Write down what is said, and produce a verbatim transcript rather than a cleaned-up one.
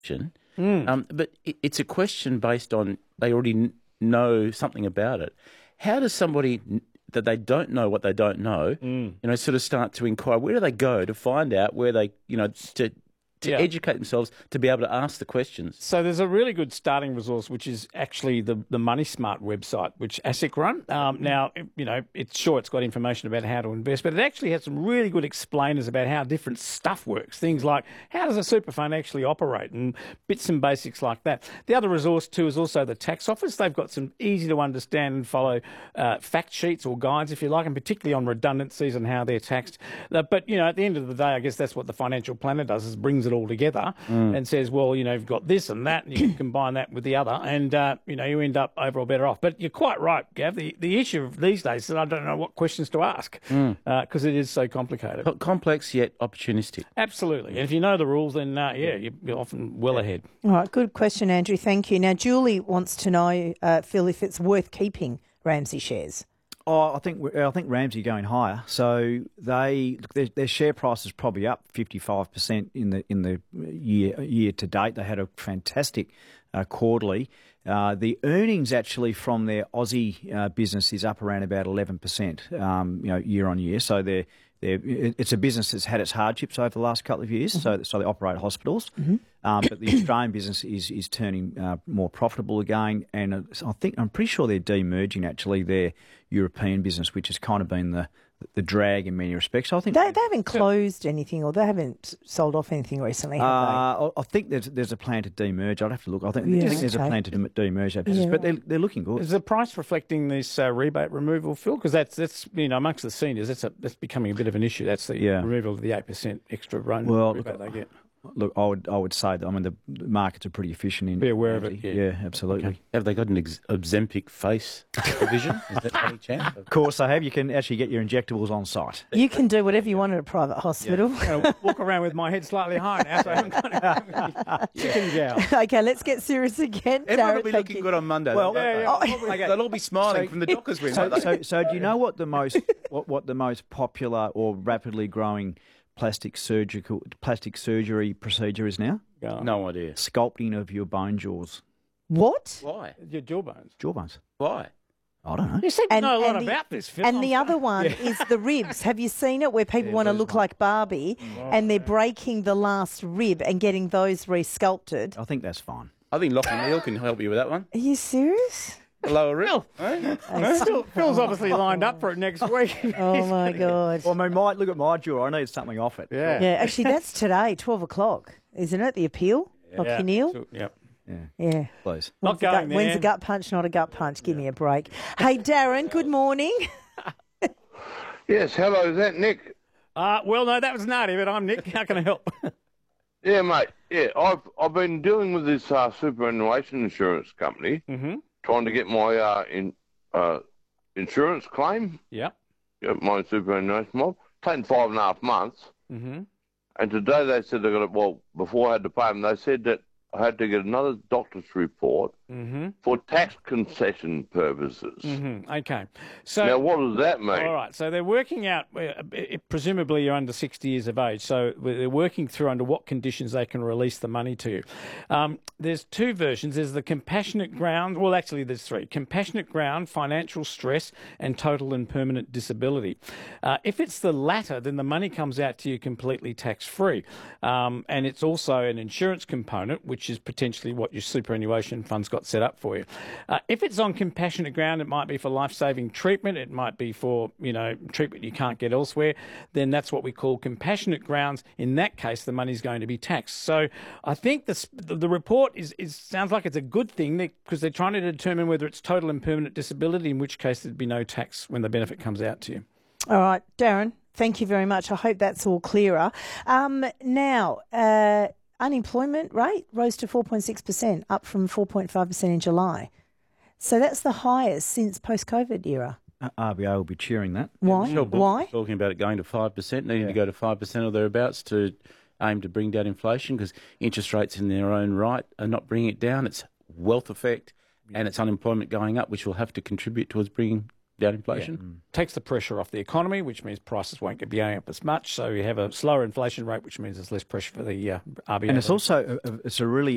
Mm. Um, but it, it's a question based on they already n- know something about it. How does somebody n- that they don't know what they don't know, mm. you know, sort of start to inquire? Where do they go to find out where they, you know, to to yeah. educate themselves to be able to ask the questions? So there's a really good starting resource, which is actually the, the Money Smart website, which ASIC run. Um, now, you know, it's sure it's got information about how to invest, but it actually has some really good explainers about how different stuff works. Things like how does a super fund actually operate and bits and basics like that. The other resource too is also the tax office. They've got some easy to understand and follow uh, fact sheets or guides, if you like, and particularly on redundancies and how they're taxed. Uh, but, you know, at the end of the day, I guess that's what the financial planner does, is brings it all together mm. and says, well, you know, you've got this and that, and you can combine that with the other, and, uh, you know, you end up overall better off. But you're quite right, Gav. The, the issue of these days is that I don't know what questions to ask because mm. uh, it is so complicated. But complex yet opportunistic. Absolutely. And if you know the rules, then, uh, yeah, you're, you're often well ahead. All right, good question, Andrew. Thank you. Now, Julie wants to know, uh, Phil, if it's worth keeping Ramsay shares. Oh, I think I think Ramsay going higher. So they their, their share price is probably up fifty-five percent in the in the year year to date. They had a fantastic uh, quarterly. Uh, the earnings actually from their Aussie uh, business is up around about eleven percent, um, you know, year on year. So they're They're, it's a business that's had its hardships over the last couple of years, mm-hmm. so so they operate hospitals. Mm-hmm. Um, but the Australian business is is turning uh, more profitable again, and uh, I think I'm pretty sure they're demerging actually their European business, which has kind of been the the drag in many respects. So I think they, they haven't closed anything, or they haven't sold off anything recently, have uh, they? I think there's there's a plan to demerge. I'd have to look. I think, yes, I think there's okay. a plan to demerge that business, yeah, but they're they're looking good. Is the price reflecting this uh, rebate removal, Phil? Because that's that's you know amongst the seniors, that's a, that's becoming a bit of an issue. That's the yeah. removal of the eight percent extra run well, rebate they get. Look, I would I would say that I mean the markets are pretty efficient in. Be aware of it. Yeah, yeah absolutely. Okay. Have they got an ex- Ozempic face provision? Is that any chance? Of course they have. You can actually get your injectables on site. You can do whatever you want at a private hospital. Yeah. Walk around with my head slightly higher now, so I haven't got any chicken jowl. Okay, let's get serious again. Everyone will be looking you. good on Monday. Well, yeah, yeah. Oh, okay. They'll all be smiling so, from the Dockers win. So, so, so, do you know what the most what, what the most popular or rapidly growing plastic surgical plastic surgery procedure is now? Yeah. No idea. Sculpting of your bone jaws. What? Why? Your jawbones. Jawbones. Why? I don't know. You seem to and, know a lot the, about this, Phil. And the other one yeah. is the ribs. Have you seen it where people yeah, want to look one. like Barbie oh, and they're yeah. breaking the last rib and getting those resculpted? I think that's fine. I think Lachlan Neal can help you with that one. Are you serious? The lower rib. Eh? Phil, Phil's obviously lined up for it next week. Oh, my God. Well, I mean, my, look at my jaw. I need something off it. Yeah. Yeah, actually, that's today, twelve o'clock, isn't it? The appeal? Yeah. Lachlan Neal? So, yep. Yeah. Yeah. Please. Not when's going gut, there. When's a gut punch, not a gut punch? Give yeah. me a break. Hey, Darren, good morning. Yes, hello, is that Nick? Uh, well, no, that was Nadia, but I'm Nick. How can I help? Yeah, mate. Yeah, I've I've been dealing with this uh, superannuation insurance company, mm-hmm. trying to get my uh, in uh, insurance claim. Yep. Yeah, my superannuation mob. Taken five and a half months. Mm-hmm. And today they said they got it. Well, before I had to pay them, they said that I had to get another doctor's report mm-hmm. for tax concession purposes. Mm-hmm. Okay. So now, what does that mean? All right. So they're working out. Uh, presumably, you're under sixty years of age. So they're working through under what conditions they can release the money to you. Um, there's two versions. There's the compassionate ground. Well, actually, there's three: compassionate ground, financial stress, and total and permanent disability. Uh, if it's the latter, then the money comes out to you completely tax-free, um, and it's also an insurance component, which is potentially what your superannuation fund's got set up for you. Uh, if it's on compassionate ground, it might be for life-saving treatment, it might be for, you know, treatment you can't get elsewhere, then that's what we call compassionate grounds. In that case, the money's going to be taxed. So I think this, the report is, is sounds like it's a good thing because they're trying to determine whether it's total and permanent disability, in which case there'd be no tax when the benefit comes out to you. All right, Darren, thank you very much. I hope that's all clearer. Um, now, uh, unemployment rate rose to four point six percent, up from four point five percent in July. So that's the highest since post-COVID era. Uh, R B A will be cheering that. Why? Michelle Why? Talking about it going to five percent, needing yeah. to go to five percent or thereabouts to aim to bring down inflation, because interest rates in their own right are not bringing it down. It's wealth effect and it's unemployment going up, which will have to contribute towards bringing down inflation. Yeah. Mm. Takes the pressure off the economy, which means prices won't be going up as much. So you have a slower inflation rate, which means there's less pressure for the uh, R B A. And it's also a, it's a really